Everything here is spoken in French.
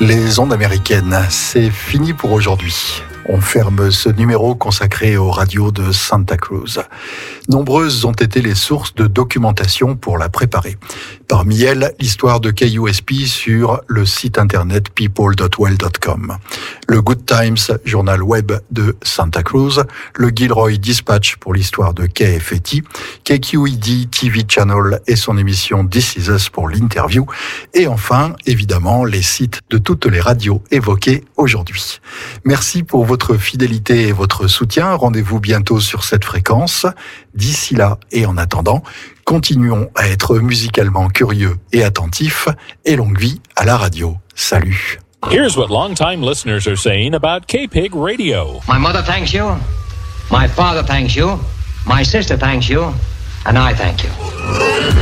Les ondes américaines, c'est fini pour aujourd'hui. On ferme ce numéro consacré aux radios de Santa Cruz. Nombreuses ont été les sources de documentation pour la préparer. Parmi elles, l'histoire de KUSP sur le site internet people.well.com. Le Good Times, journal web de Santa Cruz. Le Gilroy Dispatch pour l'histoire de KFAT. KQED TV Channel et son émission This Is Us pour l'interview. Et enfin, évidemment, les sites de toutes les radios évoquées aujourd'hui. Merci pour votre fidélité et votre soutien. Rendez-vous bientôt sur cette fréquence. D'ici là et en attendant, continuons à être musicalement curieux et attentifs et longue vie à la radio. Salut. Here's what longtime listeners are saying about K-Pig Radio. My mother thanks you, my father thanks you, my sister thanks you, and I thank you.